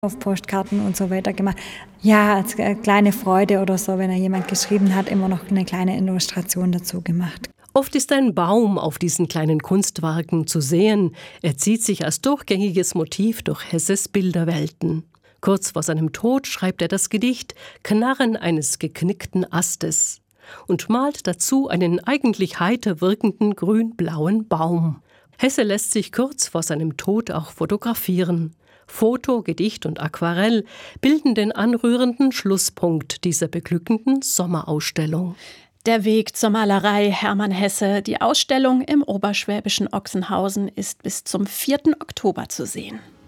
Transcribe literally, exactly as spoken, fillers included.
auf Postkarten und so weiter gemacht. Ja, als kleine Freude oder so, wenn er jemand geschrieben hat, immer noch eine kleine Illustration dazu gemacht. Oft ist ein Baum auf diesen kleinen Kunstwerken zu sehen. Er zieht sich als durchgängiges Motiv durch Hesses Bilderwelten. Kurz vor seinem Tod schreibt er das Gedicht »Knarren eines geknickten Astes« und malt dazu einen eigentlich heiter wirkenden grün-blauen Baum. Hesse lässt sich kurz vor seinem Tod auch fotografieren. Foto, Gedicht und Aquarell bilden den anrührenden Schlusspunkt dieser beglückenden Sommerausstellung. Der Weg zur Malerei Hermann Hesse. Die Ausstellung im oberschwäbischen Ochsenhausen ist bis zum vierten Oktober zu sehen.